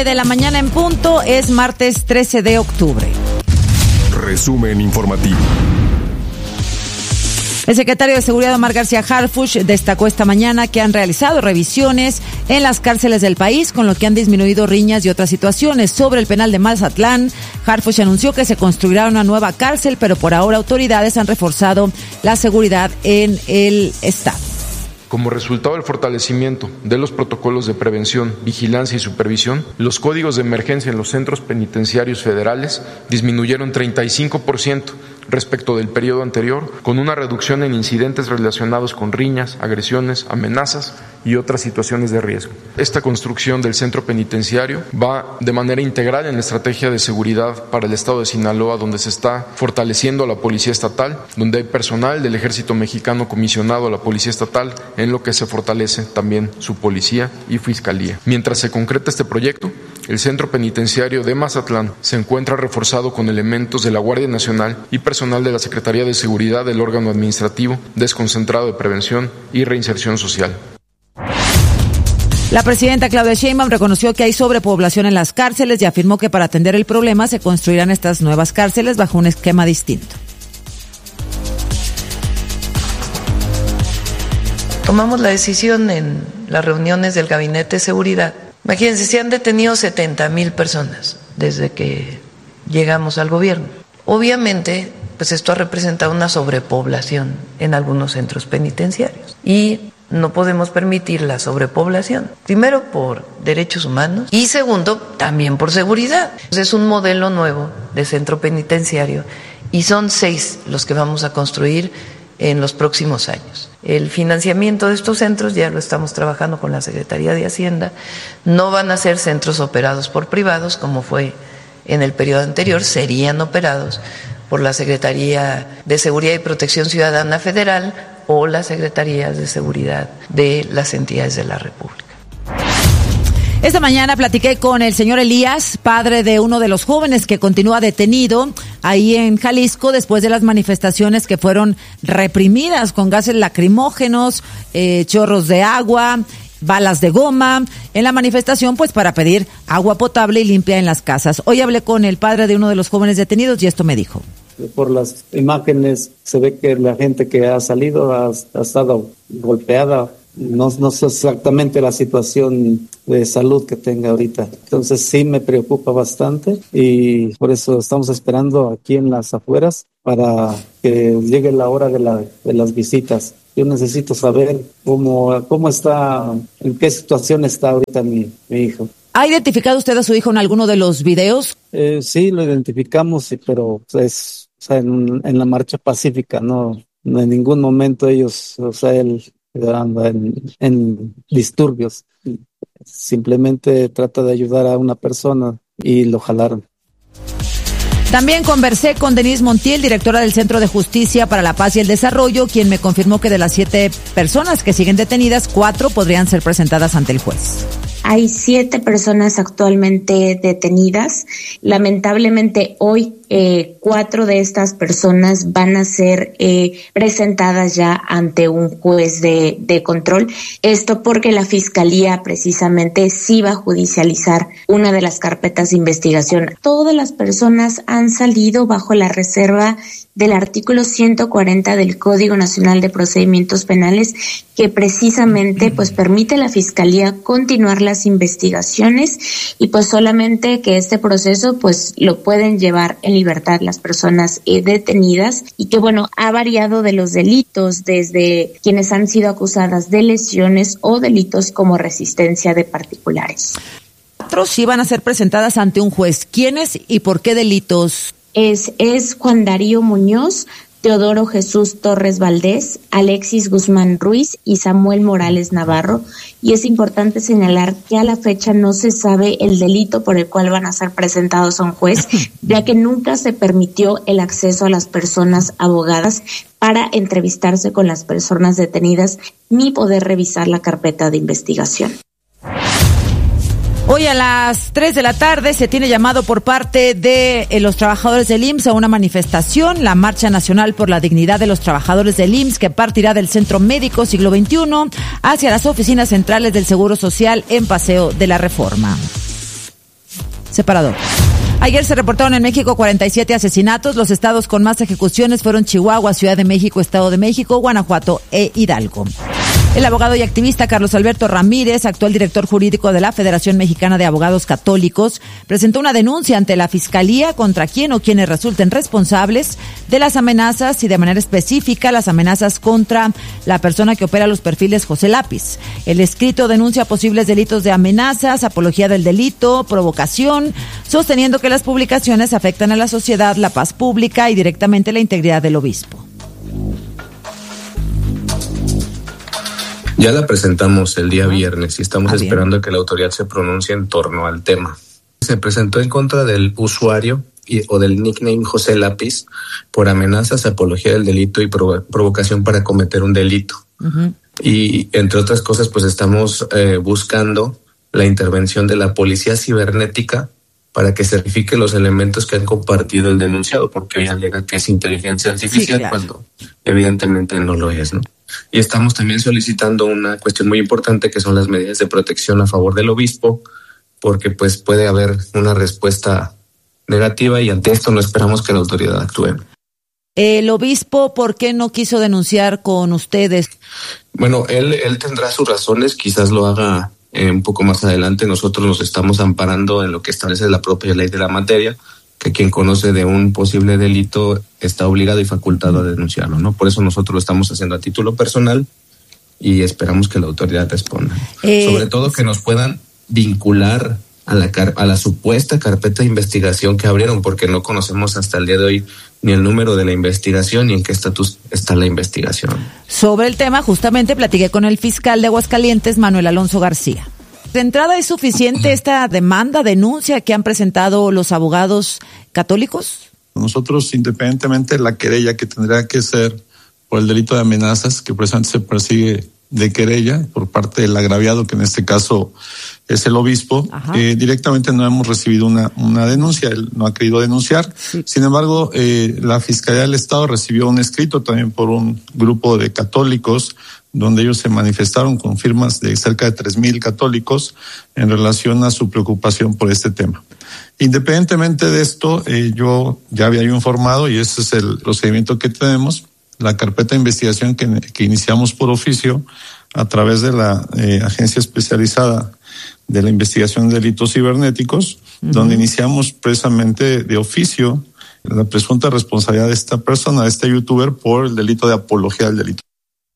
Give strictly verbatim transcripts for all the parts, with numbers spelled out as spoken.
nueve de la mañana en punto, es martes trece de octubre. Resumen informativo. El secretario de Seguridad, Omar García Harfuch, destacó esta mañana que han realizado revisiones en las cárceles del país, con lo que han disminuido riñas y otras situaciones. Sobre el penal de Mazatlán, Harfuch anunció que se construirá una nueva cárcel, pero por ahora autoridades han reforzado la seguridad en el estado. Como resultado del fortalecimiento de los protocolos de prevención, vigilancia y supervisión, los códigos de emergencia en los centros penitenciarios federales disminuyeron treinta y cinco por ciento respecto del periodo anterior, con una reducción en incidentes relacionados con riñas, agresiones, amenazas y otras situaciones de riesgo. Esta construcción del centro penitenciario va de manera integral en la estrategia de seguridad para el estado de Sinaloa, donde se está fortaleciendo a la Policía Estatal, donde hay personal del Ejército Mexicano comisionado a la Policía Estatal, en lo que se fortalece también su policía y fiscalía. Mientras se concreta este proyecto, el centro penitenciario de Mazatlán se encuentra reforzado con elementos de la Guardia Nacional y personal de la Secretaría de Seguridad del órgano administrativo desconcentrado de prevención y reinserción social. La presidenta Claudia Sheinbaum reconoció que hay sobrepoblación en las cárceles y afirmó que para atender el problema se construirán estas nuevas cárceles bajo un esquema distinto. Tomamos la decisión en las reuniones del Gabinete de Seguridad. Imagínense, se han detenido setenta mil personas desde que llegamos al gobierno. Obviamente, pues esto ha representado una sobrepoblación en algunos centros penitenciarios y no podemos permitir la sobrepoblación, primero por derechos humanos y segundo también por seguridad. Es un modelo nuevo de centro penitenciario y son seis los que vamos a construir en los próximos años. El financiamiento de estos centros ya lo estamos trabajando con la Secretaría de Hacienda. No van a ser centros operados por privados como fue en el periodo anterior, serían operados por la Secretaría de Seguridad y Protección Ciudadana Federal o las Secretarías de Seguridad de las entidades de la República. Esta mañana platiqué con el señor Elías, padre de uno de los jóvenes que continúa detenido ahí en Jalisco después de las manifestaciones que fueron reprimidas con gases lacrimógenos, eh, chorros de agua, balas de goma, en la manifestación pues para pedir agua potable y limpia en las casas. Hoy hablé con el padre de uno de los jóvenes detenidos y esto me dijo. Por las imágenes se ve que la gente que ha salido ha, ha estado golpeada. No, no sé exactamente la situación de salud que tenga ahorita. Entonces sí me preocupa bastante y por eso estamos esperando aquí en las afueras para que llegue la hora de, la, de las visitas. Yo necesito saber cómo, cómo está, en qué situación está ahorita mi, mi hijo. ¿Ha identificado usted a su hijo en alguno de los videos? Eh, sí, lo identificamos, sí, pero es o sea, en, en la marcha pacífica, no, no en ningún momento ellos, o sea, él anda en, en disturbios. Simplemente trata de ayudar a una persona y lo jalaron. También conversé con Denise Montiel, directora del Centro de Justicia para la Paz y el Desarrollo, quien me confirmó que de las siete personas que siguen detenidas, cuatro podrían ser presentadas ante el juez. Hay siete personas actualmente detenidas. Lamentablemente hoy eh, cuatro de estas personas van a ser eh, presentadas ya ante un juez de, de control. Esto porque la Fiscalía precisamente sí va a judicializar una de las carpetas de investigación. Todas las personas han salido bajo la reserva del artículo ciento cuarenta del Código Nacional de Procedimientos Penales, que precisamente pues permite a la Fiscalía continuar las investigaciones y pues solamente que este proceso pues lo pueden llevar en libertad las personas eh, detenidas, y que bueno, ha variado de los delitos desde quienes han sido acusadas de lesiones o delitos como resistencia de particulares. Otros sí van a ser presentadas ante un juez. ¿Quiénes y por qué delitos? Es, es Juan Darío Muñoz, Teodoro Jesús Torres Valdés, Alexis Guzmán Ruiz y Samuel Morales Navarro. Y es importante señalar que a la fecha no se sabe el delito por el cual van a ser presentados a un juez, ya que nunca se permitió el acceso a las personas abogadas para entrevistarse con las personas detenidas ni poder revisar la carpeta de investigación. Hoy a las tres de la tarde se tiene llamado por parte de eh, los trabajadores del I M S S a una manifestación, la Marcha Nacional por la Dignidad de los Trabajadores del I M S S, que partirá del Centro Médico Siglo veintiuno hacia las oficinas centrales del Seguro Social en Paseo de la Reforma. separador. Ayer se reportaron en México cuarenta y siete asesinatos. Los estados con más ejecuciones fueron Chihuahua, Ciudad de México, Estado de México, Guanajuato e Hidalgo. El abogado y activista Carlos Alberto Ramírez, actual director jurídico de la Federación Mexicana de Abogados Católicos, presentó una denuncia ante la Fiscalía contra quien o quienes resulten responsables de las amenazas y de manera específica las amenazas contra la persona que opera los perfiles José Lápiz. El escrito denuncia posibles delitos de amenazas, apología del delito, provocación, sosteniendo que las publicaciones afectan a la sociedad, la paz pública y directamente la integridad del obispo. Ya la presentamos el día viernes y estamos ah, esperando que la autoridad se pronuncie en torno al tema. Se presentó en contra del usuario y, o del nickname José Lápiz por amenazas, apología del delito y provo- provocación para cometer un delito. Uh-huh. Y entre otras cosas, pues estamos eh, buscando la intervención de la policía cibernética para que certifique los elementos que han compartido el denunciado, porque ella alega que es inteligencia artificial, sí, claro, cuando evidentemente no lo es, ¿no? Y estamos también solicitando una cuestión muy importante que son las medidas de protección a favor del obispo, porque pues puede haber una respuesta negativa y ante esto no esperamos que la autoridad actúe. El obispo, ¿por qué no quiso denunciar con ustedes? Bueno, él, él tendrá sus razones, quizás lo haga eh, un poco más adelante. Nosotros nos estamos amparando en lo que establece la propia ley de la materia, que quien conoce de un posible delito está obligado y facultado a denunciarlo, ¿no? Por eso nosotros lo estamos haciendo a título personal y esperamos que la autoridad responda. Eh, Sobre todo que nos puedan vincular a la, car- a la supuesta carpeta de investigación que abrieron, porque no conocemos hasta el día de hoy ni el número de la investigación ni en qué estatus está la investigación. Sobre el tema, justamente platiqué con el fiscal de Aguascalientes, Manuel Alonso García. ¿De entrada es suficiente esta demanda, denuncia que han presentado los abogados católicos? Nosotros, independientemente de la querella que tendrá que ser por el delito de amenazas, que precisamente se persigue de querella por parte del agraviado, que en este caso es el obispo, eh, directamente no hemos recibido una, una denuncia, él no ha querido denunciar. Sí. Sin embargo, eh, la Fiscalía del Estado recibió un escrito también por un grupo de católicos, donde ellos se manifestaron con firmas de cerca de tres mil católicos en relación a su preocupación por este tema. Independientemente de esto, eh, yo ya había informado, y ese es el procedimiento que tenemos, la carpeta de investigación que, que iniciamos por oficio a través de la eh, Agencia Especializada de la Investigación de Delitos Cibernéticos, uh-huh, donde iniciamos precisamente de oficio la presunta responsabilidad de esta persona, de este youtuber, por el delito de apología del delito.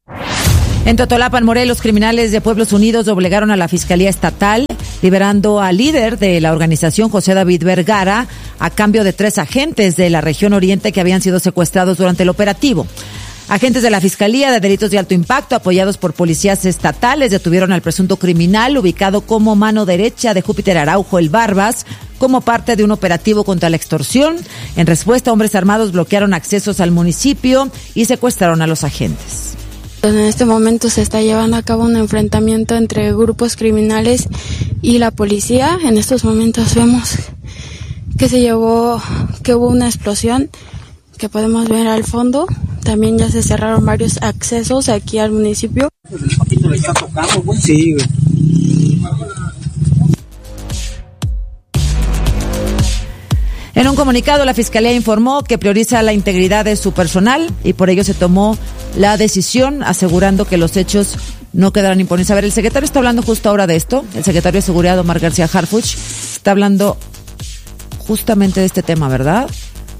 En Totolapan, Morelos, criminales de Pueblos Unidos doblegaron a la Fiscalía Estatal, liberando al líder de la organización, José David Vergara, a cambio de tres agentes de la región oriente que habían sido secuestrados durante el operativo. Agentes de la Fiscalía de Delitos de Alto Impacto, apoyados por policías estatales, detuvieron al presunto criminal, ubicado como mano derecha de Júpiter Araujo, el Barbas, como parte de un operativo contra la extorsión. En respuesta, hombres armados bloquearon accesos al municipio y secuestraron a los agentes. En este momento se está llevando a cabo un enfrentamiento entre grupos criminales y la policía. En estos momentos vemos que se llevó, que hubo una explosión que podemos ver al fondo. También ya se cerraron varios accesos aquí al municipio. Sí, güey. En un comunicado, la Fiscalía informó que prioriza la integridad de su personal y por ello se tomó la decisión, asegurando que los hechos no quedarán impunes. A ver, el secretario está hablando justo ahora de esto. El secretario de Seguridad, Omar García Harfuch, está hablando justamente de este tema, ¿verdad?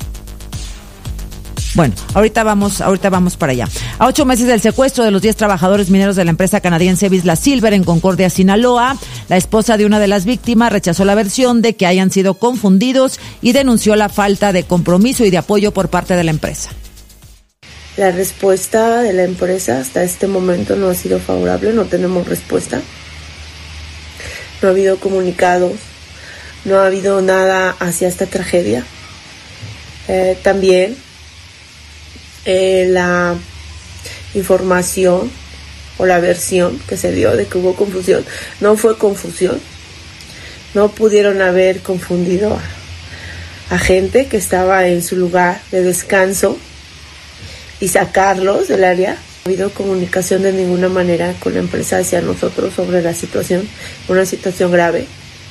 Bueno, ahorita vamos, ahorita vamos para allá. A ocho meses del secuestro de los diez trabajadores mineros de la empresa canadiense Vizsla Silver en Concordia, Sinaloa, la esposa de una de las víctimas rechazó la versión de que hayan sido confundidos y denunció la falta de compromiso y de apoyo por parte de la empresa. La respuesta de la empresa hasta este momento no ha sido favorable, no tenemos respuesta. No ha habido comunicados, no ha habido nada hacia esta tragedia. Eh, también eh, la información o la versión que se dio de que hubo confusión, no fue confusión. No pudieron haber confundido a, a gente que estaba en su lugar de descanso y sacarlos del área. No ha habido comunicación de ninguna manera con la empresa hacia nosotros sobre la situación, una situación grave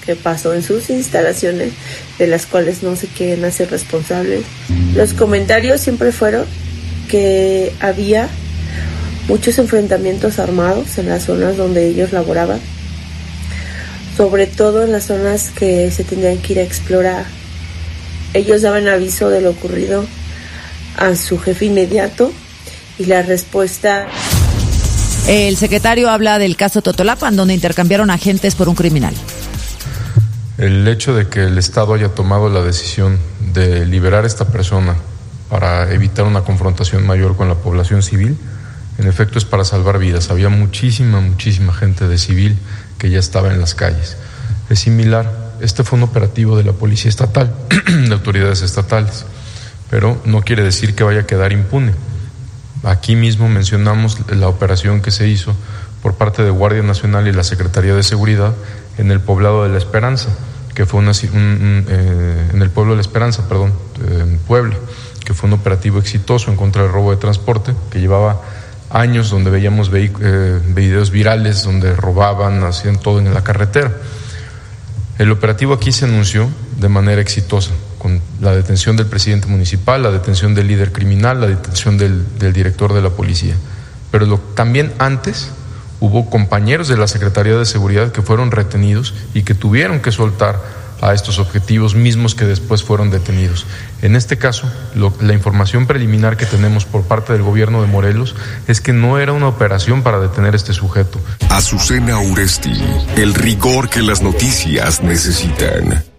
que pasó en sus instalaciones, de las cuales no se quieren hacer responsables. Los comentarios siempre fueron que había muchos enfrentamientos armados en las zonas donde ellos laboraban, sobre todo en las zonas que se tendrían que ir a explorar. Ellos daban aviso de lo ocurrido a su jefe inmediato y la respuesta... El secretario habla del caso Totolapan, donde intercambiaron agentes por un criminal. El hecho de que el Estado haya tomado la decisión de liberar a esta persona para evitar una confrontación mayor con la población civil, en efecto es para salvar vidas. Había muchísima, muchísima gente de civil que ya estaba en las calles. Es similar, este fue un operativo de la Policía Estatal, de autoridades estatales, pero no quiere decir que vaya a quedar impune. Aquí mismo mencionamos la operación que se hizo por parte de Guardia Nacional y la Secretaría de Seguridad en el poblado de La Esperanza, que fue una, un, un, eh, en el pueblo de La Esperanza, perdón, en Puebla, que fue un operativo exitoso en contra del robo de transporte, que llevaba años, donde veíamos vehic- eh, videos virales donde robaban, hacían todo en la carretera. El operativo aquí se anunció de manera exitosa, con la detención del presidente municipal, la detención del líder criminal, la detención del, del director de la policía. Pero lo, también antes hubo compañeros de la Secretaría de Seguridad que fueron retenidos y que tuvieron que soltar a estos objetivos mismos que después fueron detenidos. En este caso, lo, la información preliminar que tenemos por parte del gobierno de Morelos es que no era una operación para detener a este sujeto. Azucena Uresti, el rigor que las noticias necesitan.